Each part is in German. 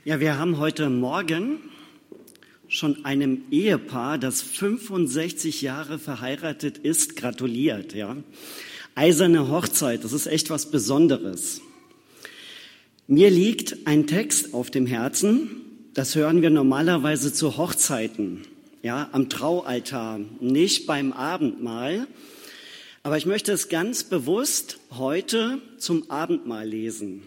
Ja, wir haben heute Morgen schon einem Ehepaar, das 65 Jahre verheiratet ist, gratuliert. Ja. Eiserne Hochzeit, das ist echt was Besonderes. Mir liegt ein Text auf dem Herzen, das hören wir normalerweise zu Hochzeiten, ja, am Traualtar, nicht beim Abendmahl. Aber ich möchte es ganz bewusst heute zum Abendmahl lesen.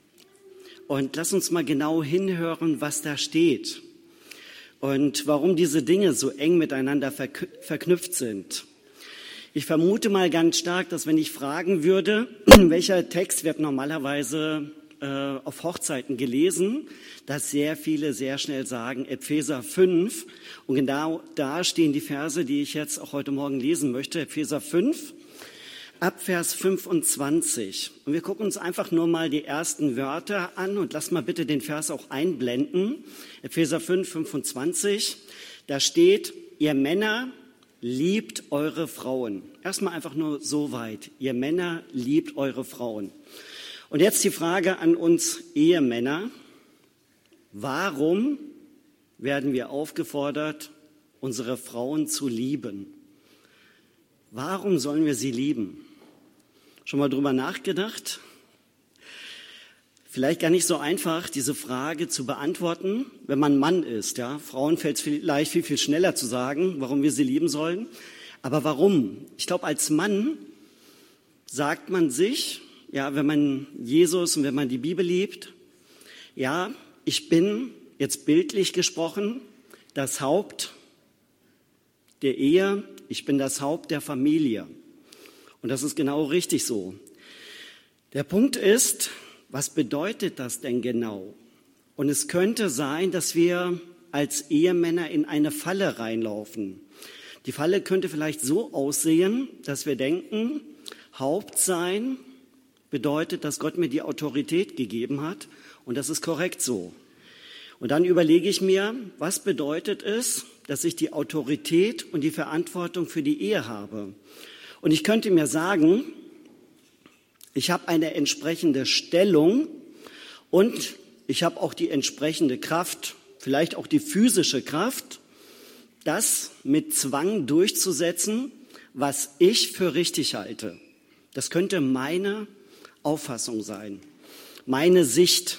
Und lass uns mal genau hinhören, was da steht und warum diese Dinge so eng miteinander verknüpft sind. Ich vermute mal ganz stark, dass wenn ich fragen würde, welcher Text wird normalerweise auf Hochzeiten gelesen, dass sehr viele sehr schnell sagen Epheser 5. Und genau da stehen die Verse, die ich jetzt auch heute Morgen lesen möchte. Epheser 5. Ab Vers 25. Und wir gucken uns einfach nur mal die ersten Wörter an und lass mal bitte den Vers auch einblenden. Epheser 5, 25. Da steht, ihr Männer liebt eure Frauen. Erstmal einfach nur so weit. Ihr Männer liebt eure Frauen. Und jetzt die Frage an uns Ehemänner. Warum werden wir aufgefordert, unsere Frauen zu lieben? Warum sollen wir sie lieben? Schon mal drüber nachgedacht? Vielleicht gar nicht so einfach, diese Frage zu beantworten, wenn man Mann ist. Ja? Frauen fällt es vielleicht viel schneller zu sagen, warum wir sie lieben sollen. Aber warum? Ich glaube, als Mann sagt man sich, ja, wenn man Jesus und wenn man die Bibel liebt, ja, ich bin, jetzt bildlich gesprochen, das Haupt der Ehe, ich bin das Haupt der Familie. Und das ist genau richtig so. Der Punkt ist, was bedeutet das denn genau? Und es könnte sein, dass wir als Ehemänner in eine Falle reinlaufen. Die Falle könnte vielleicht so aussehen, dass wir denken, Haupt sein bedeutet, dass Gott mir die Autorität gegeben hat. Und das ist korrekt so. Und dann überlege ich mir, was bedeutet es, dass ich die Autorität und die Verantwortung für die Ehe habe? Und ich könnte mir sagen, ich habe eine entsprechende Stellung und ich habe auch die entsprechende Kraft, vielleicht auch die physische Kraft, das mit Zwang durchzusetzen, was ich für richtig halte. Das könnte meine Auffassung sein, meine Sicht.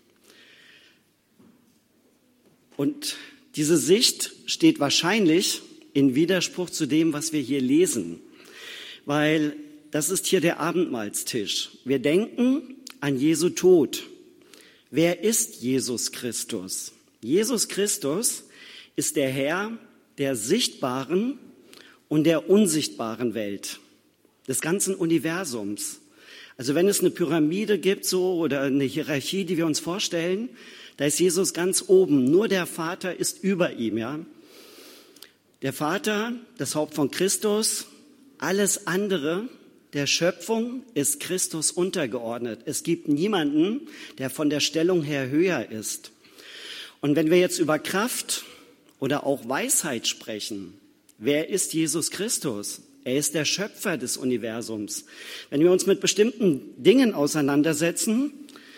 Und diese Sicht steht wahrscheinlich in Widerspruch zu dem, was wir hier lesen. Weil das ist hier der Abendmahlstisch. Wir denken an Jesu Tod. Wer ist Jesus Christus? Jesus Christus ist der Herr der sichtbaren und der unsichtbaren Welt, des ganzen Universums. Also wenn es eine Pyramide gibt so oder eine Hierarchie, die wir uns vorstellen, da ist Jesus ganz oben. Nur der Vater ist über ihm, ja. Der Vater, das Haupt von Christus. Alles andere der Schöpfung ist Christus untergeordnet. Es gibt niemanden, der von der Stellung her höher ist. Und wenn wir jetzt über Kraft oder auch Weisheit sprechen, wer ist Jesus Christus? Er ist der Schöpfer des Universums. Wenn wir uns mit bestimmten Dingen auseinandersetzen,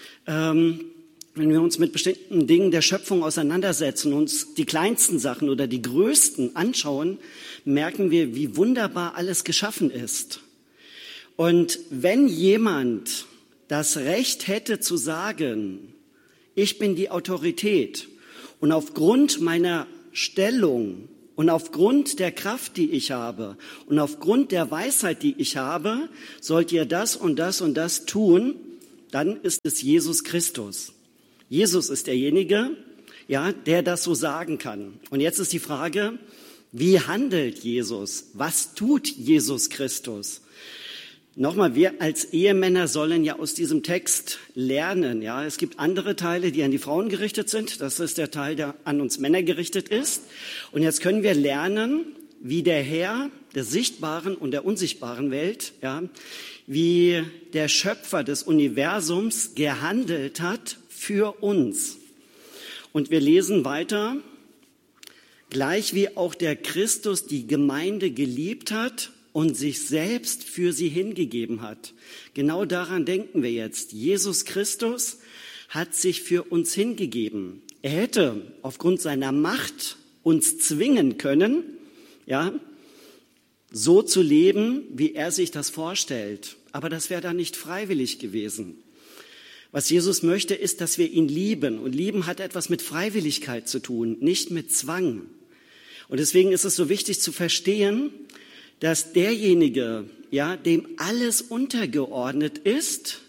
wenn wir uns mit bestimmten Dingen der Schöpfung auseinandersetzen, uns die kleinsten Sachen oder die größten anschauen, merken wir, wie wunderbar alles geschaffen ist. Und wenn jemand das Recht hätte zu sagen, ich bin die Autorität und aufgrund meiner Stellung und aufgrund der Kraft, die ich habe und aufgrund der Weisheit, die ich habe, sollt ihr das und das und das tun, dann ist es Jesus Christus. Jesus ist derjenige, ja, der das so sagen kann. Und jetzt ist die Frage, wie handelt Jesus? Was tut Jesus Christus? Nochmal, wir als Ehemänner sollen ja aus diesem Text lernen. Ja, es gibt andere Teile, die an die Frauen gerichtet sind. Das ist der Teil, der an uns Männer gerichtet ist. Und jetzt können wir lernen, wie der Herr der sichtbaren und der unsichtbaren Welt, ja, wie der Schöpfer des Universums gehandelt hat für uns. Und wir lesen weiter, gleich wie auch der Christus die Gemeinde geliebt hat und sich selbst für sie hingegeben hat. Genau daran denken wir jetzt. Jesus Christus hat sich für uns hingegeben. Er hätte aufgrund seiner Macht uns zwingen können, ja, so zu leben, wie er sich das vorstellt. Aber das wäre dann nicht freiwillig gewesen. Was Jesus möchte, ist, dass wir ihn lieben. Und lieben hat etwas mit Freiwilligkeit zu tun, nicht mit Zwang. Und deswegen ist es so wichtig zu verstehen, dass derjenige, ja, dem alles untergeordnet ist,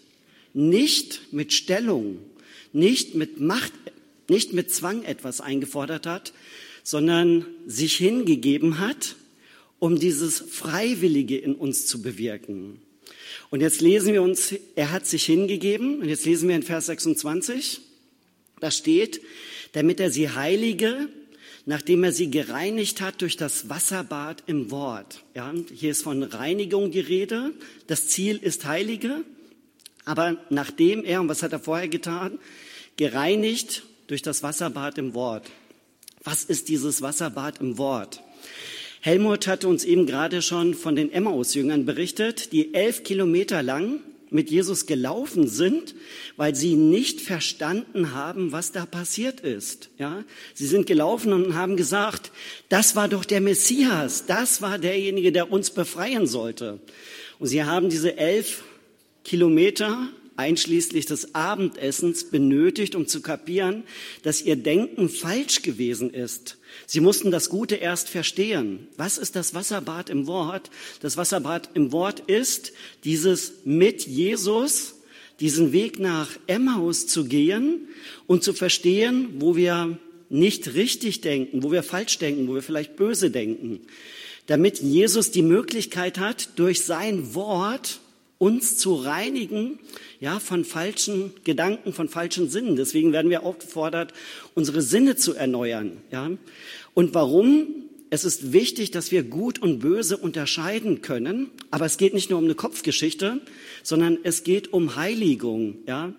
nicht mit Stellung, nicht mit Macht, nicht mit Zwang etwas eingefordert hat, sondern sich hingegeben hat, um dieses Freiwillige in uns zu bewirken. Und jetzt lesen wir uns, er hat sich hingegeben, und jetzt lesen wir in Vers 26, da steht, damit er sie heilige, nachdem er sie gereinigt hat durch das Wasserbad im Wort. Ja, hier ist von Reinigung die Rede, das Ziel ist Heilige, aber nachdem er, und was hat er vorher getan, gereinigt durch das Wasserbad im Wort. Was ist dieses Wasserbad im Wort? Helmut hatte uns eben gerade schon von den Emmaus-Jüngern berichtet, die 11 Kilometer lang mit Jesus gelaufen sind, weil sie nicht verstanden haben, was da passiert ist. Ja, sie sind gelaufen und haben gesagt, das war doch der Messias, das war derjenige, der uns befreien sollte. Und sie haben diese 11 Kilometer einschließlich des Abendessens benötigt, um zu kapieren, dass ihr Denken falsch gewesen ist. Sie mussten das Gute erst verstehen. Was ist das Wasserbad im Wort? Das Wasserbad im Wort ist dieses mit Jesus, diesen Weg nach Emmaus zu gehen und zu verstehen, wo wir nicht richtig denken, wo wir falsch denken, wo wir vielleicht böse denken. Damit Jesus die Möglichkeit hat, durch sein Wort uns zu reinigen, ja, von falschen Gedanken, von falschen Sinnen. Deswegen werden wir aufgefordert, unsere Sinne zu erneuern, ja. Und warum? Es ist wichtig, dass wir Gut und Böse unterscheiden können. Aber es geht nicht nur um eine Kopfgeschichte, sondern es geht um Heiligung, ja.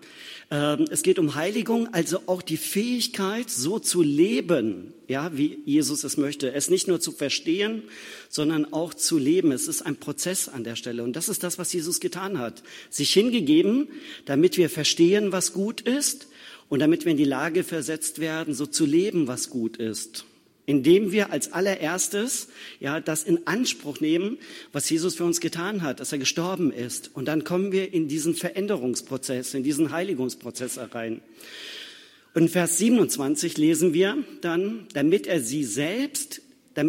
Es geht um Heiligung, also auch die Fähigkeit, so zu leben, ja, wie Jesus es möchte. Es nicht nur zu verstehen, sondern auch zu leben. Es ist ein Prozess an der Stelle. Und das ist das, was Jesus getan hat. Sich hingegeben, damit wir verstehen, was gut ist und damit wir in die Lage versetzt werden, so zu leben, was gut ist. Indem wir als allererstes, ja, das in Anspruch nehmen, was Jesus für uns getan hat, dass er gestorben ist. Und dann kommen wir in diesen Veränderungsprozess, in diesen Heiligungsprozess herein. Und in Vers 27 lesen wir dann, damit er sich selbst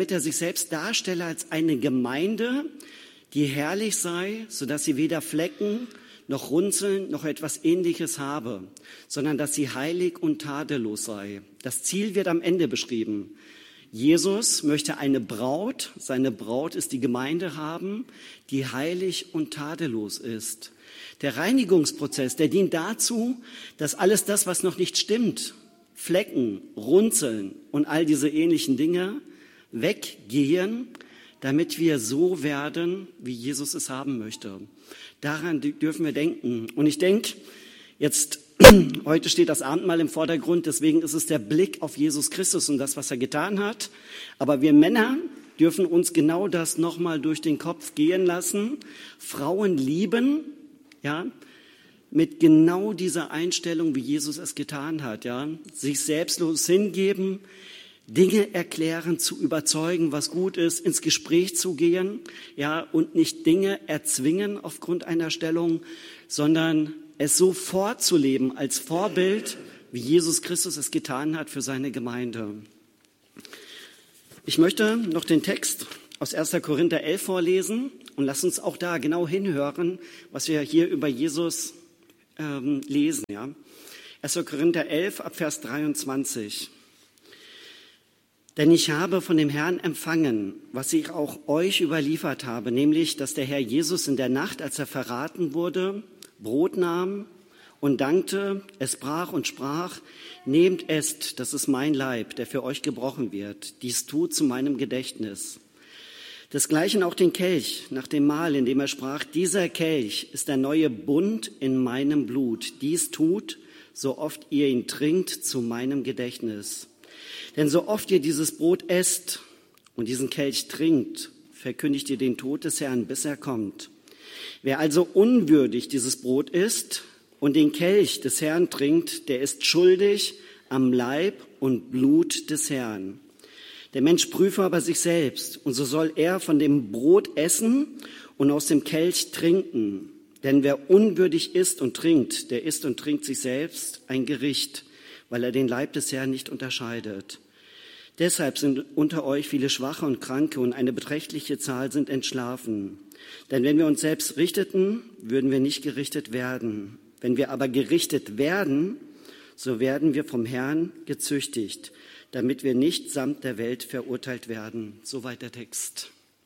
darstelle als eine Gemeinde, die herrlich sei, sodass sie weder Flecken noch Runzeln noch etwas Ähnliches habe, sondern dass sie heilig und tadellos sei. Das Ziel wird am Ende beschrieben. Jesus möchte eine Braut, seine Braut ist die Gemeinde haben, die heilig und tadellos ist. Der Reinigungsprozess, der dient dazu, dass alles das, was noch nicht stimmt, Flecken, Runzeln und all diese ähnlichen Dinge weggehen, damit wir so werden, wie Jesus es haben möchte. Daran dürfen wir denken. Und ich denke, jetzt heute steht das Abendmahl im Vordergrund, deswegen ist es der Blick auf Jesus Christus und das, was er getan hat. Aber wir Männer dürfen uns genau das nochmal durch den Kopf gehen lassen. Frauen lieben, ja, mit genau dieser Einstellung, wie Jesus es getan hat, ja, sich selbstlos hingeben, Dinge erklären, zu überzeugen, was gut ist, ins Gespräch zu gehen, ja, und nicht Dinge erzwingen aufgrund einer Stellung, sondern es so vorzuleben als Vorbild, wie Jesus Christus es getan hat für seine Gemeinde. Ich möchte noch den Text aus 1. Korinther 11 vorlesen und lass uns auch da genau hinhören, was wir hier über Jesus lesen. Ja. 1. Korinther 11 ab Vers 23. Denn ich habe von dem Herrn empfangen, was ich auch euch überliefert habe, nämlich, dass der Herr Jesus in der Nacht, als er verraten wurde, Brot nahm und dankte, es brach und sprach, nehmt, esst, das ist mein Leib, der für euch gebrochen wird. Dies tut zu meinem Gedächtnis. Desgleichen auch den Kelch nach dem Mahl, in dem er sprach, dieser Kelch ist der neue Bund in meinem Blut. Dies tut, so oft ihr ihn trinkt, zu meinem Gedächtnis. Denn so oft ihr dieses Brot esst und diesen Kelch trinkt, verkündigt ihr den Tod des Herrn, bis er kommt. Wer also unwürdig dieses Brot isst und den Kelch des Herrn trinkt, der ist schuldig am Leib und Blut des Herrn. Der Mensch prüfe aber sich selbst, und so soll er von dem Brot essen und aus dem Kelch trinken. Denn wer unwürdig isst und trinkt, der isst und trinkt sich selbst ein Gericht, weil er den Leib des Herrn nicht unterscheidet. Deshalb sind unter euch viele Schwache und Kranke, und eine beträchtliche Zahl sind entschlafen. Denn wenn wir uns selbst richteten, würden wir nicht gerichtet werden. Wenn wir aber gerichtet werden, so werden wir vom Herrn gezüchtigt, damit wir nicht samt der Welt verurteilt werden. Soweit der Text.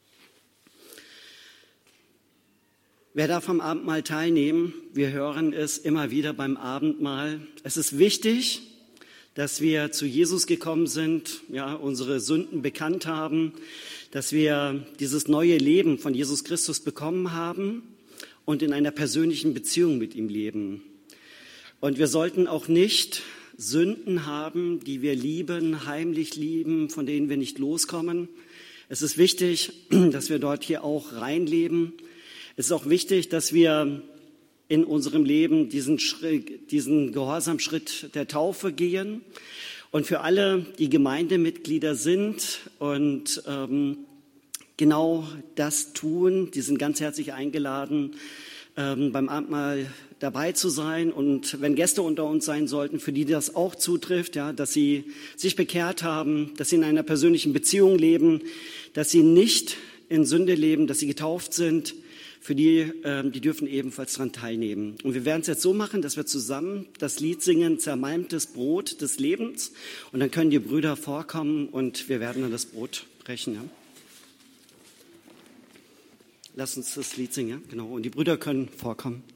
Wer darf am Abendmahl teilnehmen? Wir hören es immer wieder beim Abendmahl. Es ist wichtig, dass wir zu Jesus gekommen sind, ja, unsere Sünden bekannt haben, dass wir dieses neue Leben von Jesus Christus bekommen haben und in einer persönlichen Beziehung mit ihm leben. Und wir sollten auch nicht Sünden haben, die wir lieben, heimlich lieben, von denen wir nicht loskommen. Es ist wichtig, dass wir dort hier auch reinleben. Es ist auch wichtig, dass wir in unserem Leben diesen Gehorsamschritt der Taufe gehen. Und für alle, die Gemeindemitglieder sind und genau das tun, die sind ganz herzlich eingeladen, beim Abendmahl dabei zu sein. Und wenn Gäste unter uns sein sollten, für die das auch zutrifft, ja, dass sie sich bekehrt haben, dass sie in einer persönlichen Beziehung leben, dass sie nicht in Sünde leben, dass sie getauft sind, für die dürfen ebenfalls daran teilnehmen. Und wir werden es jetzt so machen, dass wir zusammen das Lied singen, Zermalmtes Brot des Lebens. Und dann können die Brüder vorkommen und wir werden dann das Brot brechen. Ja? Lass uns das Lied singen, ja? Genau. Und die Brüder können vorkommen.